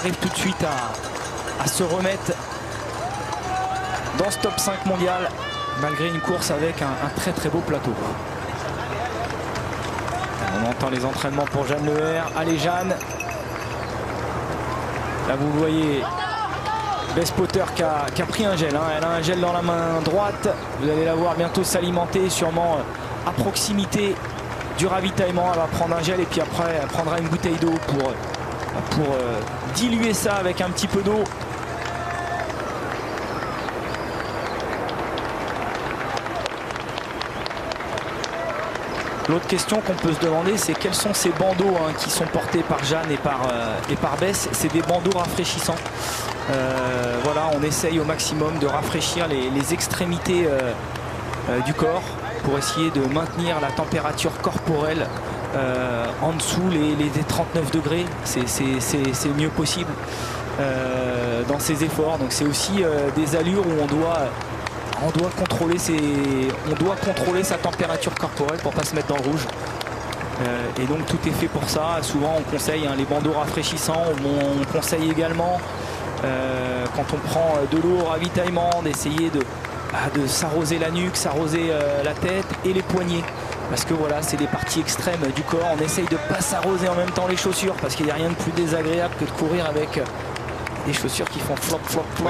arrive tout de suite à se remettre dans ce top 5 mondial, malgré une course avec un très très beau plateau. On entend les entraînements pour Jeanne Leher. Allez Jeanne. Là vous voyez Bess Potter qui a pris un gel. Hein. Elle a un gel dans la main droite. Vous allez la voir bientôt s'alimenter, sûrement à proximité du ravitaillement. Elle va prendre un gel et puis après elle prendra une bouteille d'eau pour diluer ça avec un petit peu d'eau. L'autre question qu'on peut se demander, c'est quels sont ces bandeaux qui sont portés par Jeanne et par Bess. C'est des bandeaux rafraîchissants. Voilà, on essaye au maximum de rafraîchir les extrémités du corps pour essayer de maintenir la température corporelle en dessous les 39 degrés. C'est le mieux possible dans ces efforts. Donc c'est aussi des allures où on doit contrôler sa température corporelle pour ne pas se mettre dans le rouge. Et donc tout est fait pour ça. Souvent on conseille les bandeaux rafraîchissants. On conseille également quand on prend de l'eau au ravitaillement d'essayer de s'arroser la nuque, s'arroser la tête et les poignets. Parce que voilà, c'est des parties extrêmes du corps. On essaye de ne pas s'arroser en même temps les chaussures parce qu'il n'y a rien de plus désagréable que de courir avec des chaussures qui font flop flop flop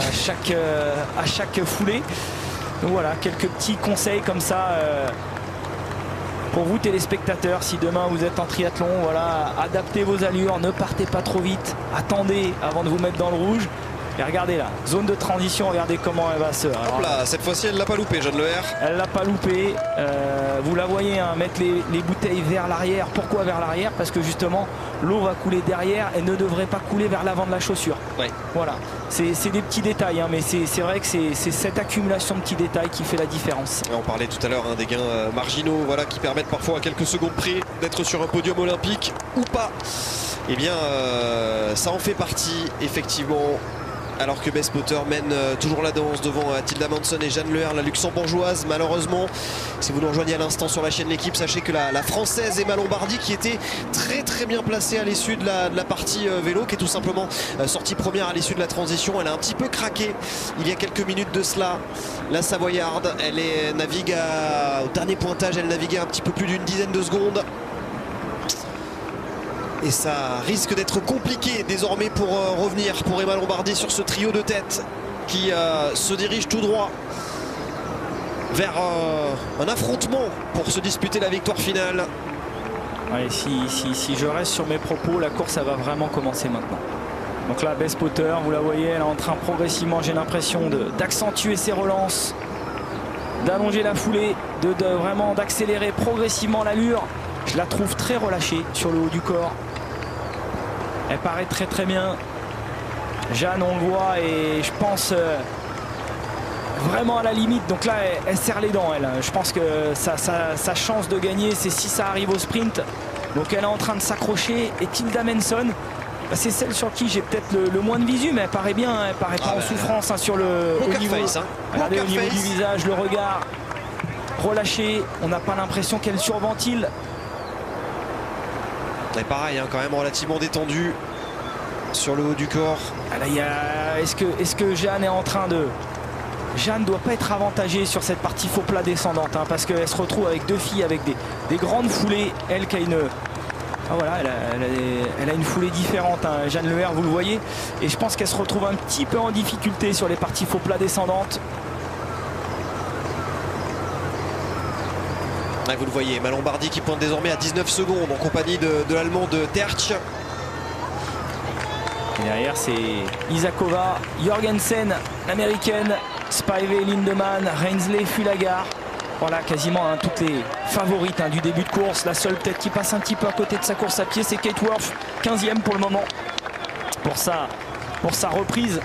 à chaque foulée. Donc voilà, quelques petits conseils comme ça pour vous téléspectateurs. Si demain vous êtes en triathlon, voilà, adaptez vos allures, ne partez pas trop vite, attendez avant de vous mettre dans le rouge. Et regardez là, zone de transition, regardez comment elle va se... Hop là, cette fois-ci elle l'a pas loupé, Jeanne Leher. Elle l'a pas loupé. Vous la voyez mettre les bouteilles vers l'arrière. Pourquoi vers l'arrière? Parce que justement l'eau va couler derrière et ne devrait pas couler vers l'avant de la chaussure. Ouais. Voilà, c'est des petits détails, mais c'est vrai que c'est cette accumulation de petits détails qui fait la différence. On parlait tout à l'heure des gains marginaux, voilà, qui permettent parfois à quelques secondes près d'être sur un podium olympique ou pas. Eh bien ça en fait partie effectivement. Alors que Bess Potter mène toujours la danse devant Tilda Manson et Jeanne Leher, la luxembourgeoise. Malheureusement, si vous nous rejoignez à l'instant sur la chaîne L'équipe, sachez que la française Emma Lombardi, qui était très très bien placée à l'issue de la partie vélo, qui est tout simplement sortie première à l'issue de la transition, elle a un petit peu craqué il y a quelques minutes de cela. La Savoyarde, elle navigue au dernier pointage, elle naviguait un petit peu plus d'une dizaine de secondes. Et ça risque d'être compliqué désormais pour revenir pour Emma Lombardi sur ce trio de tête qui se dirige tout droit vers un affrontement pour se disputer la victoire finale. Ouais, si je reste sur mes propos, la course elle va vraiment commencer maintenant. Donc là, Bess Potter, vous la voyez, elle est en train progressivement, j'ai l'impression d'accentuer ses relances, d'allonger la foulée, vraiment d'accélérer progressivement l'allure. Je la trouve très relâchée sur le haut du corps. Elle paraît très très bien. Jeanne, on le voit, et je pense vraiment à la limite. Donc là, elle serre les dents, elle. Je pense que sa chance de gagner, c'est si ça arrive au sprint. Donc elle est en train de s'accrocher. Et Tilda Manson, c'est celle sur qui j'ai peut-être le moins de visu, mais elle paraît bien. Elle paraît pas en souffrance sur au niveau, regardez, au niveau du visage, le regard relâché. On n'a pas l'impression qu'elle surventile. Et pareil, quand même relativement détendu sur le haut du corps. Est-ce que Jeanne est en train de... Jeanne ne doit pas être avantagée sur cette partie faux plat descendante, parce qu'elle se retrouve avec deux filles avec des grandes foulées. Elle qui a une... voilà, elle a une foulée différente, Jeanne Leher, vous le voyez. Et je pense qu'elle se retrouve un petit peu en difficulté sur les parties faux plat descendantes. Vous le voyez, Emma Lombardi qui pointe désormais à 19 secondes en compagnie de l'Allemand de Tertsch. Et derrière, c'est Isakova, Jorgensen, l'américaine, Spivey, Lindemann, Reinsley, Fulagar. Voilà, quasiment toutes les favorites du début de course. La seule peut-être qui passe un petit peu à côté de sa course à pied, c'est Kate Worth, 15e pour le moment, pour sa reprise.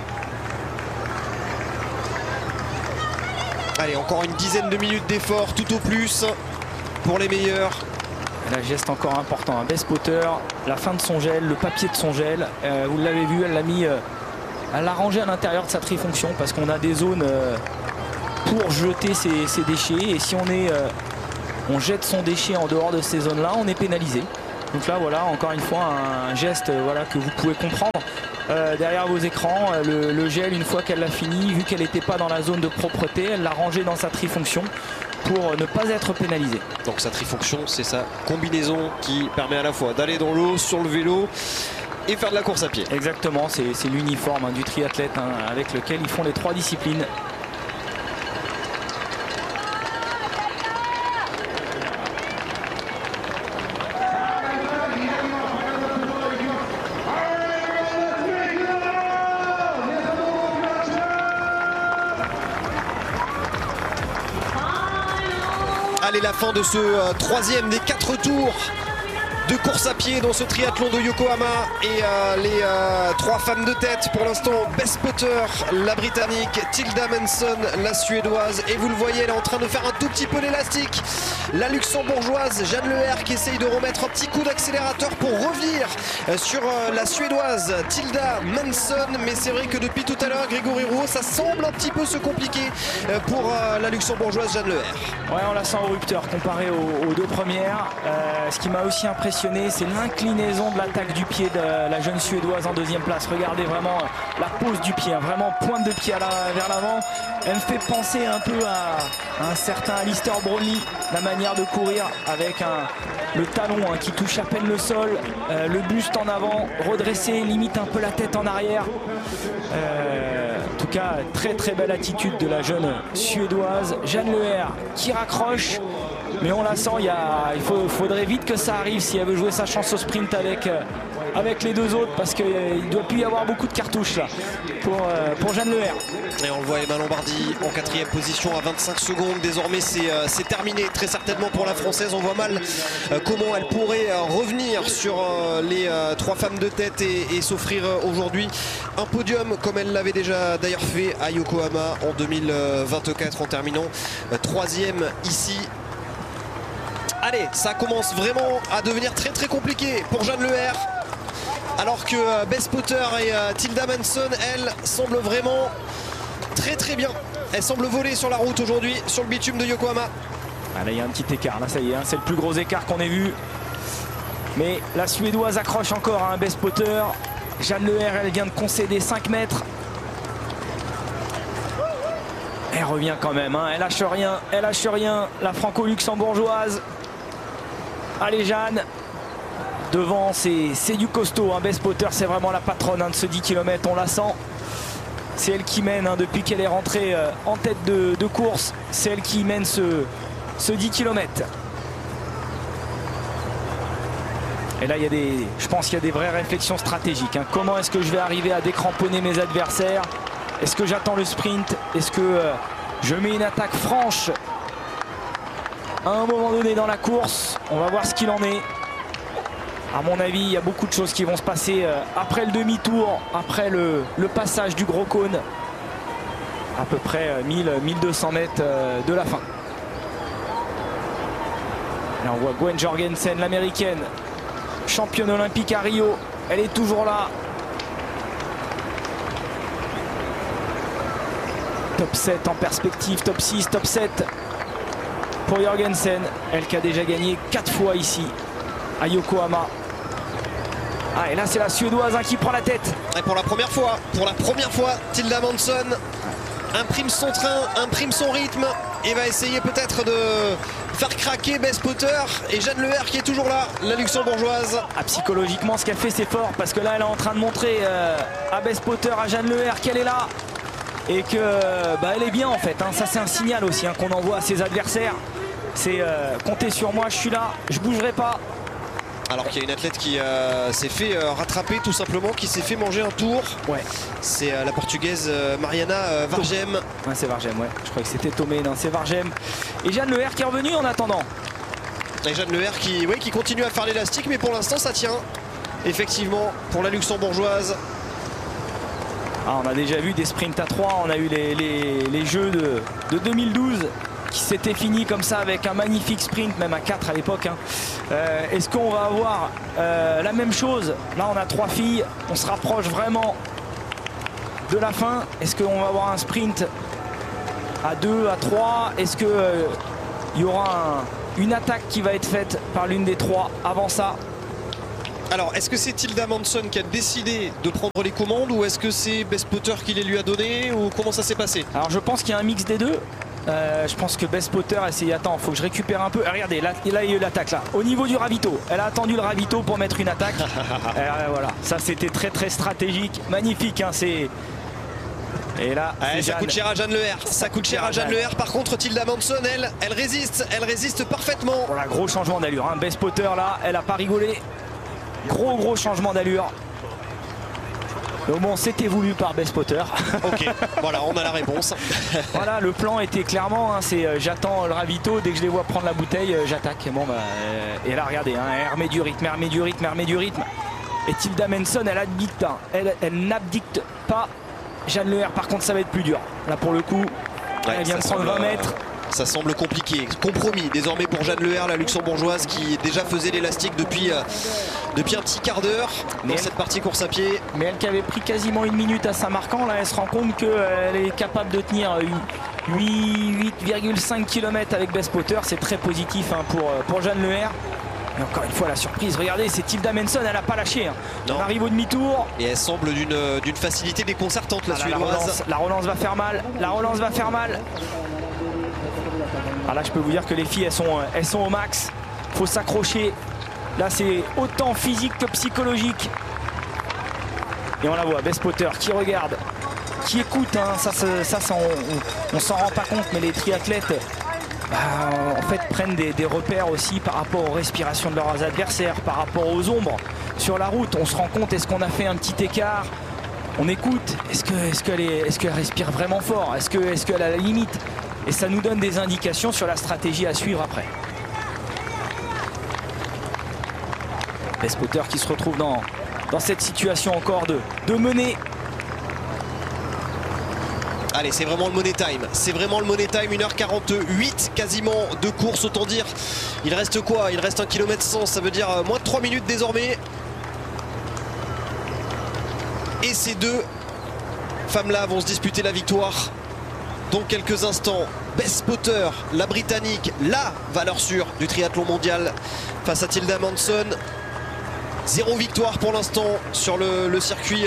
Allez, encore une dizaine de minutes d'effort, tout au plus, pour les meilleurs. Elle a un geste encore important, Bess Potter, la fin de son gel, le papier de son gel. Vous l'avez vu, elle l'a mis, elle l'a rangé à l'intérieur de sa trifonction parce qu'on a des zones pour jeter ses déchets. Et si on jette son déchet en dehors de ces zones-là, on est pénalisé. Donc là voilà, encore une fois un geste voilà, que vous pouvez comprendre derrière vos écrans. Le gel, une fois qu'elle l'a fini, vu qu'elle n'était pas dans la zone de propreté, elle l'a rangé dans sa trifonction pour ne pas être pénalisée. Donc sa trifonction, c'est sa combinaison qui permet à la fois d'aller dans l'eau, sur le vélo et faire de la course à pied. Exactement, c'est l'uniforme du triathlète avec lequel ils font les 3 disciplines. Allez, la fin de ce troisième des 4 tours de course à pied dans ce triathlon de Yokohama. Et les 3 femmes de tête pour l'instant: Bess Potter, la britannique, Tilda Manson, la suédoise. Et vous le voyez, elle est en train de faire un tout petit peu l'élastique. La luxembourgeoise Jeanne Leher qui essaye de remettre un petit coup d'accélérateur pour revenir sur la suédoise Tilda Manson. Mais c'est vrai que depuis tout à l'heure, Grégory Rouault, ça semble un petit peu se compliquer pour la luxembourgeoise Jeanne Leher. Ouais, on la sent au rupteur comparé aux 2 premières. Ce qui m'a aussi impressionné, c'est l'inclinaison de l'attaque du pied de la jeune suédoise en 2e place. Regardez vraiment la pose du pied, vraiment pointe de pied vers l'avant. Elle me fait penser un peu à un certain Alistair Brownlee, la manière de courir avec le talon qui touche à peine le sol, le buste en avant, redressé, limite un peu la tête en arrière. En tout cas, très très belle attitude de la jeune suédoise Jeanne Leher qui raccroche. Mais on la sent, il faudrait vite que ça arrive si elle veut jouer sa chance au sprint avec les 2 autres, parce qu'il ne doit plus y avoir beaucoup de cartouches là pour Jeanne Leher. Et on le voit, Emma Lombardi en 4e position à 25 secondes. Désormais c'est terminé très certainement pour la française. On voit mal comment elle pourrait revenir sur les 3 femmes de tête et s'offrir aujourd'hui un podium comme elle l'avait déjà d'ailleurs fait à Yokohama en 2024 en terminant 3e ici. Allez, ça commence vraiment à devenir très très compliqué pour Jeanne Leher, alors que Bess Potter et Tilda Manson, elles, semblent vraiment très très bien. Elles semblent voler sur la route aujourd'hui, sur le bitume de Yokohama. Ah, là, il y a un petit écart, là ça y est, c'est le plus gros écart qu'on ait vu. Mais la suédoise accroche encore, Bess Potter. Jeanne Leher, elle vient de concéder 5 mètres. Elle revient quand même, elle lâche rien, la franco-luxembourgeoise. Allez Jeanne, devant c'est du costaud, Bess Potter c'est vraiment la patronne de ce 10 km, on la sent. C'est elle qui mène depuis qu'elle est rentrée en tête de course, c'est elle qui mène ce 10 km. Et là je pense qu'il y a des vraies réflexions stratégiques. Comment est-ce que je vais arriver à décramponner mes adversaires? Est-ce que j'attends le sprint? Est-ce que je mets une attaque franche à un moment donné dans la course? On va voir ce qu'il en est. À mon avis, il y a beaucoup de choses qui vont se passer après le demi-tour, après le passage du gros cône. À peu près 1000-1200 mètres de la fin. Là, on voit Gwen Jorgensen, l'américaine, championne olympique à Rio. Elle est toujours là. Top 7 en perspective, top 6, top 7 pour Jorgensen. Elle qui a déjà gagné 4 fois ici à Yokohama. Et là c'est la suédoise qui prend la tête. Et pour la première fois, Tilda Manson imprime son train, imprime son rythme et va essayer peut-être de faire craquer Bess Potter et Jeanne Leher qui est toujours là, la luxembourgeoise. Psychologiquement ce qu'elle fait c'est fort, parce que là elle est en train de montrer à Bess Potter, à Jeanne Leher qu'elle est là. Et que elle est bien en fait, ça c'est un signal aussi qu'on envoie à ses adversaires. C'est comptez sur moi, je suis là, je bougerai pas. Alors qu'il y a une athlète qui s'est fait rattraper tout simplement, qui s'est fait manger un tour. Ouais. C'est la portugaise Mariana Vargem. Ouais, c'est Vargem, ouais. Je crois que c'était Tomé, non, c'est Vargem. Et Jeanne Leher qui est revenue en attendant. Et Jeanne Leher qui continue à faire l'élastique, mais pour l'instant ça tient. Effectivement, pour la luxembourgeoise. On a déjà vu des sprints à 3, on a eu les jeux de 2012 qui s'étaient finis comme ça avec un magnifique sprint, même à 4 à l'époque. Est-ce qu'on va avoir la même chose? Là on a 3 filles, on se rapproche vraiment de la fin. Est-ce qu'on va avoir un sprint à 2, à 3? Est-ce qu'il y aura une attaque qui va être faite par l'une des 3 avant ça? Alors, est-ce que c'est Tilda Manson qui a décidé de prendre les commandes ou est-ce que c'est Best Potter qui les lui a données ou comment ça s'est passé? Alors je pense qu'il y a un mix des deux. Je pense que Best Potter a essayé, attends, faut que je récupère un peu. Regardez, là il y a eu l'attaque là. Au niveau du ravito, elle a attendu le ravito pour mettre une attaque. Voilà, ça c'était très stratégique, magnifique. Hein, c'est... Et là, ça coûte cher à Jeanne Leher. Ça coûte cher à Jeanne Leher. Par contre, Tilda Manson, elle résiste parfaitement. Voilà, gros changement d'allure. Hein. Best Potter là, elle a pas rigolé. Gros changement d'allure. Donc bon, c'était voulu par Best Potter. Ok, voilà, on a la réponse. Voilà, le plan était clairement, hein, c'est j'attends le ravito, dès que je les vois prendre la bouteille, j'attaque. Bon, bah, et là, regardez, hein, elle remet du rythme, Et Tilda Manson, elle abdicte, hein, elle n'abdicte pas. Jeanne Leher, par contre, ça va être plus dur. Là, pour le coup, elle vient de prendre 20 mètres. Ça semble compliqué. Compromis désormais pour Jeanne Leher, la luxembourgeoise qui déjà faisait l'élastique depuis un petit quart d'heure dans cette partie course à pied. Mais elle qui avait pris quasiment une minute à Saint-Marcan, là elle se rend compte qu'elle est capable de tenir 8,5 km avec Best Potter. C'est très positif hein, pour Jeanne Leher. Et encore une fois la surprise, regardez, c'est Tilda Manson, elle n'a pas lâché. Hein. On arrive au demi-tour. Et elle semble d'une facilité déconcertante la Suédoise. La relance va faire mal. Alors là je peux vous dire que les filles elles sont au max. Faut s'accrocher. Là c'est autant physique que psychologique. Et on la voit, Best Potter qui regarde, qui écoute. Hein. Ça on s'en rend pas compte, mais les triathlètes en fait prennent des repères aussi par rapport aux respirations de leurs adversaires, par rapport aux ombres sur la route. On se rend compte, est-ce qu'on a fait un petit écart? On écoute, est-ce qu'elle respire vraiment fort? Est-ce qu'elle a la limite? Et ça nous donne des indications sur la stratégie à suivre après. Best Potter qui se retrouve dans cette situation encore de mener. Allez, c'est vraiment le money time. C'est vraiment le money time. 1h48 quasiment de course. Autant dire, il reste quoi? Il reste 1 km 100. Ça veut dire moins de 3 minutes désormais. Et ces deux femmes-là vont se disputer la victoire dans quelques instants. Best Potter, la Britannique, la valeur sûre du triathlon mondial face à Tilda Manson. 0 victoire pour l'instant sur le circuit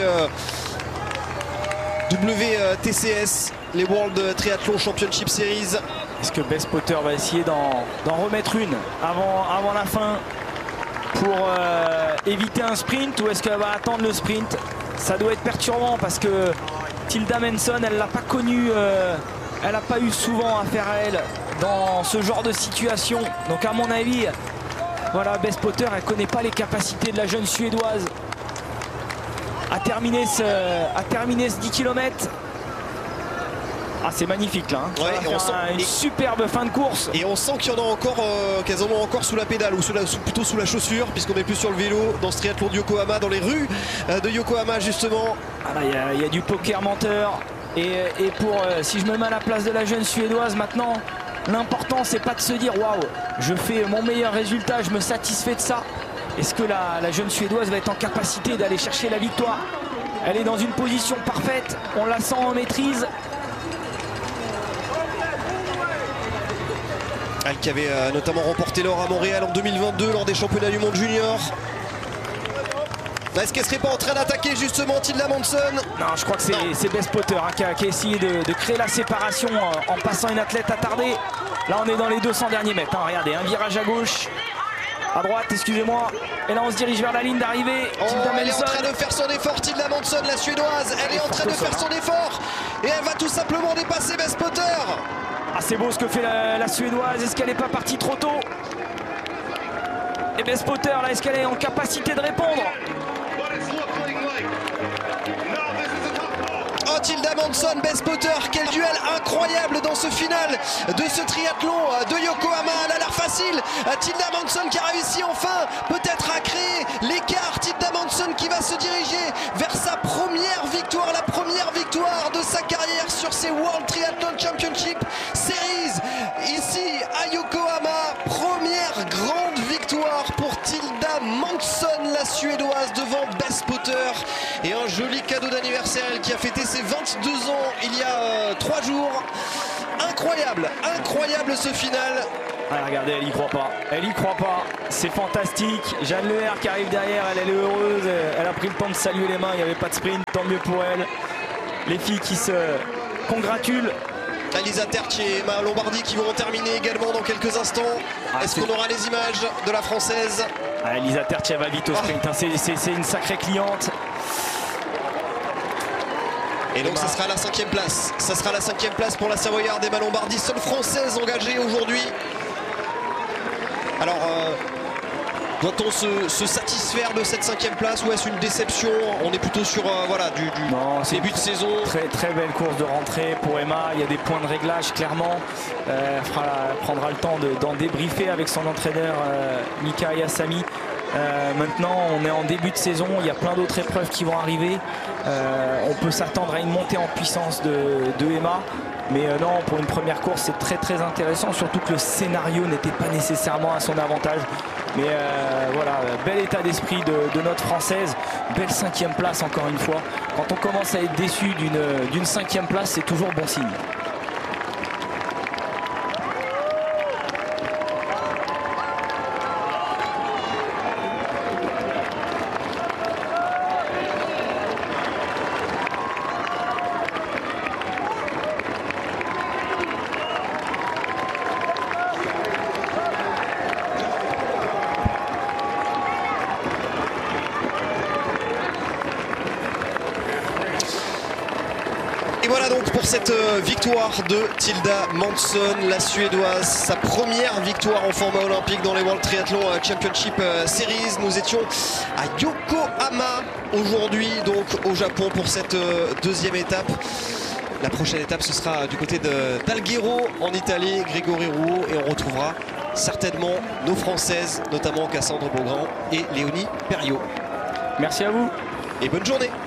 WTCS, les World Triathlon Championship Series. Est-ce que Best Potter va essayer d'en remettre une avant la fin pour éviter un sprint, ou est-ce qu'elle va attendre le sprint? Ça doit être perturbant parce que Tilda Manson, elle l'a pas connue, elle n'a pas eu souvent affaire à elle dans ce genre de situation. Donc à mon avis, voilà, Best Potter, elle connaît pas les capacités de la jeune Suédoise à terminer ce 10 km. Ah, c'est magnifique là. Hein. Ouais, et on sent une superbe fin de course. Et on sent qu'il y en a encore, qu'elles en ont encore sous la pédale ou plutôt sous la chaussure, puisqu'on n'est plus sur le vélo dans ce triathlon de Yokohama, dans les rues de Yokohama justement. Ah là, il y a du poker menteur. Et pour si je me mets à la place de la jeune Suédoise maintenant, l'important c'est pas de se dire waouh, je fais mon meilleur résultat, je me satisfais de ça. Est-ce que la jeune Suédoise va être en capacité d'aller chercher la victoire? Elle est dans une position parfaite, on la sent en maîtrise. Elle qui avait notamment remporté l'or à Montréal en 2022 lors des championnats du monde junior. Est-ce qu'elle serait pas en train d'attaquer justement Tilda Manson? Non, je crois que c'est Best Potter hein, qui a essayé de créer la séparation en passant une athlète attardée. Là on est dans les 200 derniers mètres, hein. Regardez, un virage à gauche, à droite, excusez-moi. Et là on se dirige vers la ligne d'arrivée. Elle est en train de faire son effort, Tilda Manson, la Suédoise. Elle est en train de faire son effort. Et elle va tout simplement dépasser Best Potter. Ah, c'est beau ce que fait la Suédoise. Est-ce qu'elle n'est pas partie trop tôt? Et Best Potter, là, est-ce qu'elle est en capacité de répondre? Oh, Tilda Manson, Best Potter, quel duel incroyable dans ce final de ce triathlon de Yokohama. Elle a l'air facile. Tilda Manson qui a réussi enfin peut-être à créer l'écart. Tilda Manson qui va se diriger vers sa première victoire, la première victoire de sa carrière sur ces World Triathlon Championship Series ici à Yokohama. Première grande victoire pour Tilda Manson, la Suédoise, devant Best Potter. Et un joli cadeau d'anniversaire, elle qui a fêté ses 22 ans il y a 3 jours. incroyable, incroyable ce final. Ah, regardez, elle y croit pas. Elle y croit pas. C'est fantastique. Jeanne Leher qui arrive derrière, elle est heureuse. Elle a pris le temps de saluer les mains. Il n'y avait pas de sprint, tant mieux pour elle. Les filles qui se congratulent. Elisa Tertsch et Emma Lombardi qui vont terminer également dans quelques instants. Est-ce qu'on aura les images de la Française? Elisa Tertsch, elle va vite au sprint. C'est une sacrée cliente. Et donc ça sera la 5e place. Ça sera la 5e place pour la Savoyarde Emma Lombardi, seule Française engagée aujourd'hui. Alors, doit-on se satisfaire de cette 5e place ou est-ce une déception? On est plutôt sur voilà, du début de saison. Très belle course de rentrée pour Emma. Il y a des points de réglage clairement. Elle prendra le temps d'en débriefer avec son entraîneur Mika Yassami. Maintenant on est en début de saison, il y a plein d'autres épreuves qui vont arriver. On peut s'attendre à une montée en puissance de Emma. Mais non, pour une première course c'est très intéressant, surtout que le scénario n'était pas nécessairement à son avantage. Mais voilà, bel état d'esprit de notre Française, belle 5e place encore une fois. Quand on commence à être déçu d'une 5e place, c'est toujours bon signe. Et voilà donc pour cette victoire de Tilda Manson, la Suédoise, sa première victoire en format olympique dans les World Triathlon Championship Series. Nous étions à Yokohama aujourd'hui, donc au Japon, pour cette deuxième étape. La prochaine étape, ce sera du côté d'Alghero en Italie, Grégory Rouault, et on retrouvera certainement nos Françaises, notamment Cassandre Beaugrand et Léonie Perriot. Merci à vous et bonne journée.